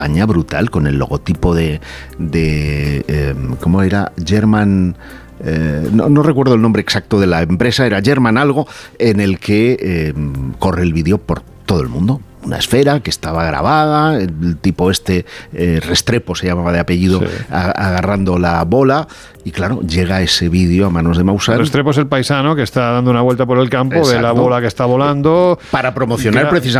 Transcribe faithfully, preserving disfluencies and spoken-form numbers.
campaña brutal con el logotipo de, de eh, ¿cómo era? German... Eh, no, no recuerdo el nombre exacto de la empresa, era German algo, en el que eh, corre el vídeo por todo el mundo. Una esfera que estaba grabada, el tipo este, eh, Restrepo se llamaba de apellido, sí. a, agarrando la bola, y claro, llega ese vídeo a manos de Maussan. Restrepo es el paisano que está dando una vuelta por el campo, Exacto. ve la bola que está volando. Para promocionar precisamente